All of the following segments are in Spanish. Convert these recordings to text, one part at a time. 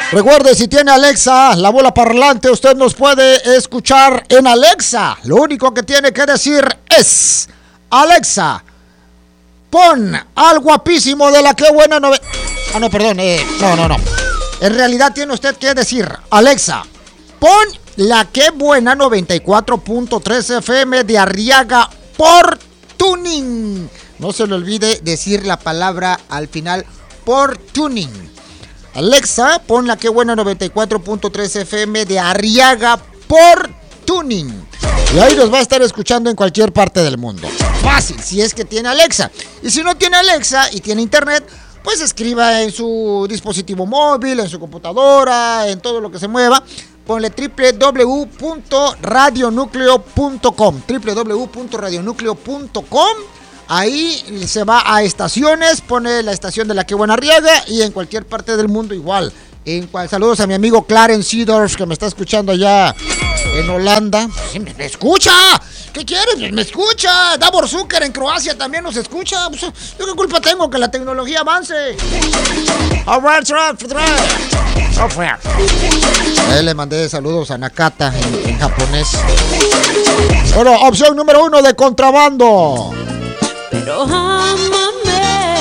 Recuerde, si tiene Alexa, la bola parlante, usted nos puede escuchar en Alexa. Lo único que tiene que decir es: Alexa, pon al guapísimo de la que buena no. No, perdón, no. En realidad tiene usted que decir: Alexa, pon la que buena 94.3 FM de Arriaga por tuning. No se le olvide decir la palabra al final, por tuning. Alexa, pon la que buena 94.3 FM de Arriaga por tuning. Y ahí nos va a estar escuchando en cualquier parte del mundo. Fácil, si es que tiene Alexa. Y si no tiene Alexa y tiene internet, pues escriba en su dispositivo móvil, en su computadora, en todo lo que se mueva. Ponle www.radionucleo.com www.radionucleo.com. Ahí se va a estaciones, pone la estación de la que buena Arriaga y en cualquier parte del mundo igual. Saludos a mi amigo Clarence Seedorf, que me está escuchando allá en Holanda. Sí, me escucha. ¿Qué quieres? Me escucha. Davor Zucker en Croacia también nos escucha. Pues, ¿yo qué culpa tengo que la tecnología avance? Ahí le mandé saludos a Nakata en japonés. Bueno, opción número 1 de contrabando. Pero ámame,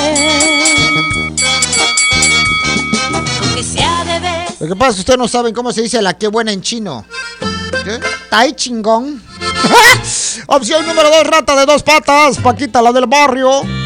aunque sea de vez. Lo que pasa es que ustedes no saben cómo se dice la que buena en chino. ¿Qué? Tai chingón. Opción número 2, rata de 2 patas, Paquita, la del barrio.